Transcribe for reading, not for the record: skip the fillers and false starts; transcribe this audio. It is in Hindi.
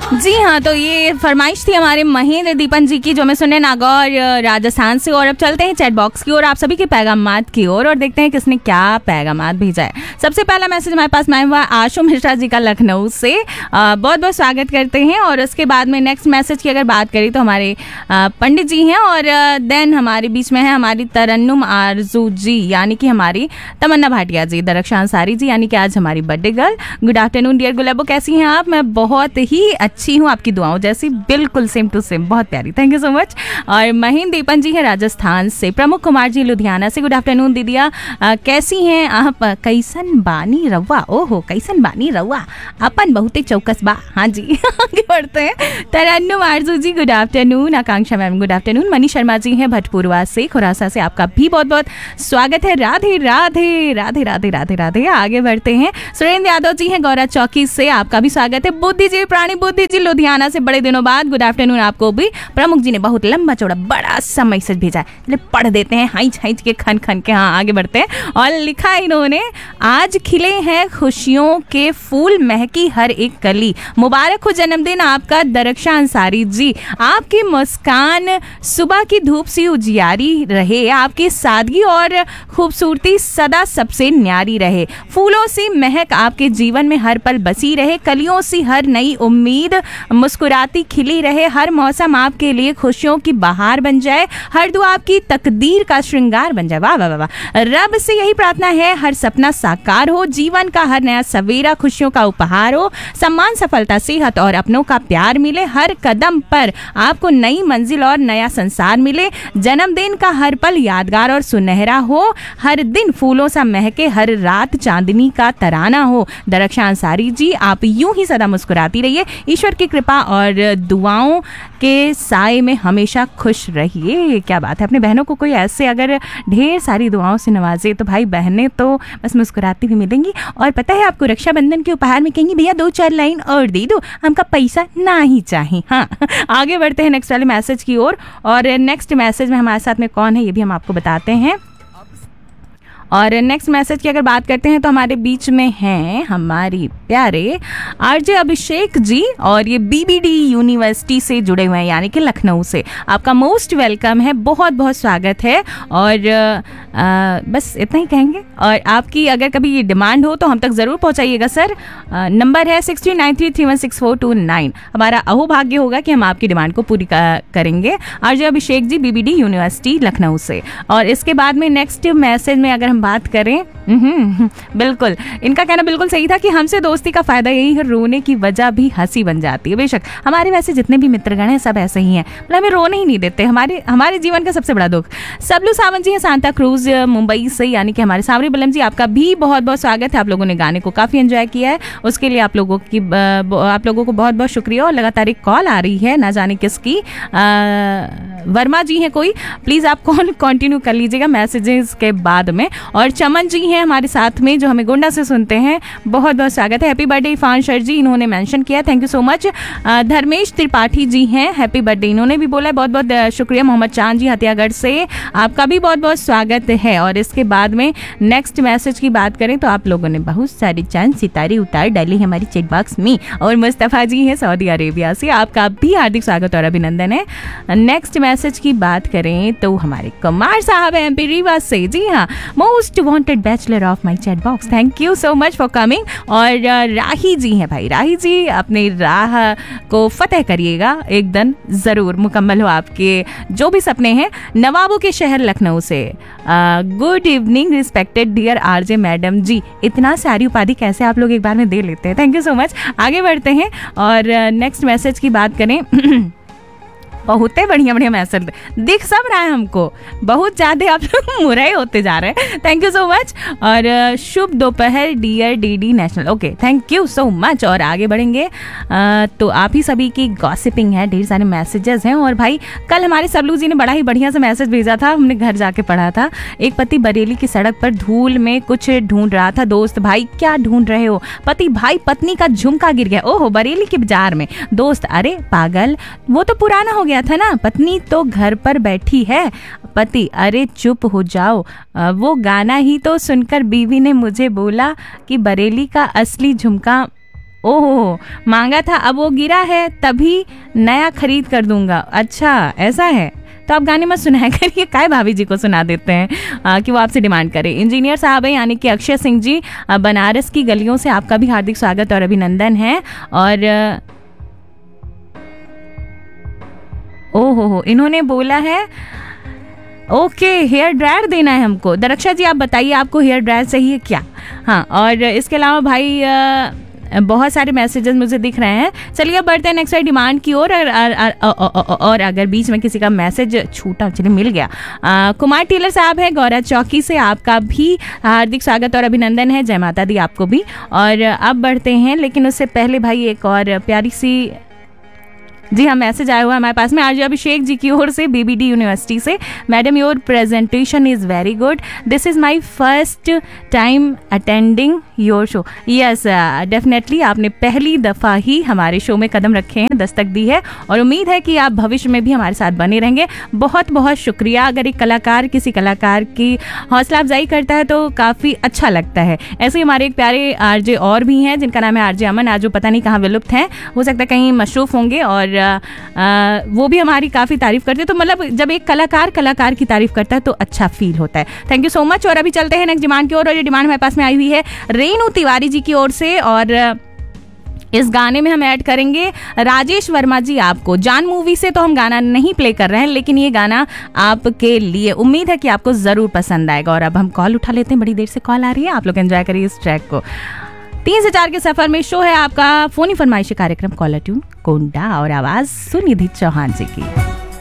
जी हाँ, तो ये फरमाइश थी हमारे महेंद्र दीपन जी की, जो हमें सुने नागौर राजस्थान से। और अब चलते हैं चैट बॉक्स की ओर, आप सभी के पैगामात की ओर, और देखते हैं किसने क्या पैगामात भेजा है। सबसे पहला मैसेज हमारे पास आया हुआ आशु मिश्रा जी का लखनऊ से, बहुत बहुत स्वागत करते हैं। और उसके बाद में नेक्स्ट मैसेज की अगर बात करें तो हमारे पंडित जी हैं, और देन हमारे बीच में है हमारी तरन्नुम आरजू जी, यानी कि हमारी तमन्ना भाटिया जी, दरक्षा अंसारी जी, यानी कि आज हमारी birthday girl. Good afternoon dear गुलाबो, कैसी हैं आप? मैं बहुत ही अच्छी हूँ, आपकी दुआओं जैसी, बिल्कुल सेम टू सेम, बहुत प्यारी, थैंक यू सो मच। और महेंद्र दीपन जी है राजस्थान से, प्रमुख कुमार जी लुधियाना से, गुड आफ्टरनून दीदिया, कैसी हैं आप? कैसन बानी रवा, ओहो कैसन बानी रवा, अपन बहुते चौकस बा। हाँ जी आगे बढ़ते हैं। तरन्नुम आरजू जी गुड आफ्टरनून, आकांक्षा ma'am good afternoon, Manish Sharma ji हैं भटपुरवा से, खुरासा से, आपका भी बहुत बहुत स्वागत है। राधे राधे राधे राधे राधे राधे। आगे बढ़ते हैं। सुरेंद्र यादव जी हैं गौरा चौकी से, आपका भी स्वागत है। बुद्धि जी, प्राणी बुद्धि जी लुधियाना से, बड़े दिनों बाद गुड आफ्टरनून आपको भी। प्रमुख जी ने बहुत लंबा चौड़ा बड़ा सा मैसेज भेजा है, चलिए पढ़ देते हैं हाइच हाइच के खन खन के। हाँ आगे बढ़ते हैं। और लिखा इन्होंने, आज खिले हैं खुशियों के फूल, महकी हर एक कली, मुबारक हो जन्मदिन आपका दरक्षा अंसारी जी, आपकी मुस्कान सुबह की धूप सी उजियारी रहे, आपकी सादगी और खूबसूरती सदा सबसे न्यारी रहे, फूलों सी महक आपके जीवन में हर पल बसी रहे, कलियों सी हर नई उम्मीद मुस्कुराती खिली रहे, हर मौसम आपके लिए खुशियों की बहार बन जाए, हर दुआ आपकी तकदीर का श्रृंगार बन जाए। वाह वाह वाह। रब से यही प्रार्थना है, हर सपना साकार हो, जीवन का हर नया सवेरा खुशियों का उपहार हो, सम्मान सफलता सेहत और अपनों का प्यार मिले, हर कदम पर आपको नई मंजिल और नया संसार मिले, जन्मदिन का हर पल यादगार और सुनहरा हो, हर दिन फूलों सा महके, हर रात चांदनी का तराना हो। दरक्षा अंसारी जी, आप यूं ही सदा मुस्कुराती रहिए, ईश्वर की कृपा और दुआओं के साए में हमेशा खुश रहिए। क्या बात है, अपने बहनों को कोई ऐसे अगर ढेर सारी दुआओं से नवाजे तो भाई बहनें तो बस मुस्कुराती भी मिलेंगी। और पता है आपको, रक्षाबंधन के उपहार में कहेंगी भैया 2-4 लाइन और दे दो, हमका पैसा ना ही चाहिए। हाँ आगे बढ़ते हैं नेक्स्ट वाले मैसेज की ओर। और नेक्स्ट मैसेज में हमारे साथ में कौन है ये भी हम आपको बताते हैं। और नेक्स्ट मैसेज की अगर बात करते हैं तो हमारे बीच में हैं हमारी प्यारे आरजे अभिषेक जी, और ये बीबीडी यूनिवर्सिटी से जुड़े हुए हैं, यानी कि लखनऊ से। आपका मोस्ट वेलकम है, बहुत बहुत स्वागत है। और बस इतना ही कहेंगे। और आपकी अगर कभी ये डिमांड हो तो हम तक ज़रूर पहुंचाइएगा सर। नंबर है 6393316429। हमारा अहोभाग्य होगा कि हम आपकी डिमांड को पूरी करेंगे। RJ Abhishek ji, BBD university Lucknow से। और इसके बाद में नेक्स्ट मैसेज में अगर बात करें, बिल्कुल इनका कहना बिल्कुल सही था कि हमसे दोस्ती का फायदा यही है, रोने की वजह भी हंसी बन जाती है। बेशक हमारे वैसे जितने भी मित्रगण हैं सब ऐसे ही हैं, मतलब हमें रोने ही नहीं देते, हमारे जीवन का सबसे बड़ा दुख। सबलू सावंत जी हैं सांता क्रूज मुंबई से, यानी कि हमारे सावरी बलम जी, आपका भी बहुत बहुत स्वागत है। आप लोगों ने गाने को काफ़ी एंजॉय किया है, उसके लिए आप लोगों को बहुत बहुत शुक्रिया। और लगातार एक कॉल आ रही है, ना जाने किसकी, वर्मा जी हैं कोई, प्लीज़ आप कॉल कंटिन्यू कर लीजिएगा मैसेजेस के बाद में। और चमन जी हैं हमारे साथ में, जो हमें गोंडा से सुनते हैं, बहुत बहुत स्वागत है। हैप्पी बर्थडे इरफान सर जी, इन्होंने मेंशन किया, thank you so much. Dharmesh Tripathi ji हैं, हैप्पी बर्थडे, इन्होंने भी बोला है, बहुत बहुत शुक्रिया। मोहम्मद चांद जी हथियागढ़ से, आपका भी बहुत बहुत स्वागत है। और इसके बाद में नेक्स्ट मैसेज की बात करें तो आप लोगों ने बहुत सारे चांद सितारे उतार डाले हमारी चैट बॉक्स में। और मुस्तफ़ा जी हैं सऊदी अरेबिया से, आपका भी हार्दिक स्वागत और अभिनंदन है। नेक्स्ट मैसेज की बात करें तो हमारे कुमार साहब हैं एमपी रीवा से, जी हाँ, most wanted bachelor of my chat box, thank you so much for coming. और राही जी हैं भाई, राही जी अपनी राह को फतेह करिएगा, एक दिन ज़रूर मुकम्मल हो आपके जो भी सपने हैं। नवाबों के शहर लखनऊ से, good evening respected dear RJ madam जी, इतना सारी उपाधि कैसे आप लोग एक बार में दे लेते हैं, थैंक यू सो मच। आगे बढ़ते हैं और नेक्स्ट मैसेज की बात करें बहुत बढ़िया बढ़िया मैसेज दिख सब रहा है हमको, बहुत ज़्यादा आप लोग मुरई होते जा रहे हैं, थैंक यू सो मच। और शुभ दोपहर dear DD national, okay thank you so much. और आगे बढ़ेंगे तो आप ही सभी की गॉसिपिंग है, ढेर सारे मैसेजेस हैं। और भाई कल हमारे सबलू जी ने बड़ा ही बढ़िया सा मैसेज भेजा था, हमने घर जाके पढ़ा था। एक पति बरेली की सड़क पर धूल में कुछ ढूंढ रहा था। दोस्त भाई क्या ढूंढ रहे हो? पति भाई पत्नी का झुमका गिर गया, ओहो बरेली के बाजार में। दोस्त अरे पागल वो तो पुराना हो गया था ना, पत्नी तो घर पर बैठी है। पति अरे चुप हो जाओ, वो गाना ही तो सुनकर बीवी ने मुझे बोला कि बरेली का असली झुमका ओहो, मांगा था अब वो गिरा है, तभी नया खरीद कर दूंगा। अच्छा ऐसा है, तो आप गाने मत सुनाया करिए, काय भाभी जी को सुना देते हैं कि वो आपसे डिमांड करें। इंजीनियर साहब है यानी कि अक्षय सिंह जी, बनारस की गलियों से आपका भी हार्दिक स्वागत और अभिनंदन है। और ओहो, इन्होंने बोला है ओके हेयर ड्रायर देना है हमको। दरक्षा जी आप बताइए आपको हेयर ड्रायर चाहिए क्या? हाँ, और इसके अलावा भाई बहुत सारे मैसेजेस मुझे दिख रहे हैं। चलिए अब बढ़ते हैं नेक्स्ट डिमांड की ओर। और अगर बीच में किसी का मैसेज छूटा, चलिए मिल गया। कुमार टेलर साहब है गौरा चौकी से, आपका भी हार्दिक स्वागत और अभिनंदन है। जय माता दी आपको भी। और अब बढ़ते हैं, लेकिन उससे पहले भाई एक और प्यारी सी, जी हाँ, मैसेज आया हुआ हमारे पास में आरजे अभिषेक जी की ओर से, बीबीडी यूनिवर्सिटी से। Madam your presentation is very good, this is my first time attending your show. Yes definitely, आपने पहली दफ़ा ही हमारे शो में कदम रखे हैं, दस्तक दी है, और उम्मीद है कि आप भविष्य में भी हमारे साथ बने रहेंगे। बहुत बहुत शुक्रिया। अगर एक कलाकार किसी कलाकार की हौसला अफजाई करता है तो काफ़ी अच्छा लगता है। ऐसे ही हमारे एक प्यारे आरजे और भी हैं जिनका नाम है आरजे अमन, आज वो पता नहीं कहाँ विलुप्त हैं, हो सकता है कहीं मशरूफ़ होंगे, और वो भी हमारी काफ़ी तारीफ करते हैं। तो मतलब जब एक कलाकार की तारीफ करता है तो अच्छा फील होता है। Thank you so much. और अभी चलते हैं नेक्स्ट डिमांड की ओर, और ये डिमांड हमारे पास में आई हुई है रेनू तिवारी जी की ओर से, और इस गाने में हम ऐड करेंगे राजेश वर्मा जी आपको। जान मूवी से तो हम गाना नहीं प्ले कर रहे हैं, लेकिन ये गाना आपके लिए, उम्मीद है कि आपको ज़रूर पसंद आएगा। और अब हम कॉल उठा लेते हैं, बड़ी देर से कॉल आ रही है, आप लोग एंजॉय करिए इस ट्रैक को। 3 से 4 के सफर में शो है आपका फोनी फरमाइशी कार्यक्रम कॉलर ट्यून कोंडा, और आवाज़ सुनिधि चौहान जी की।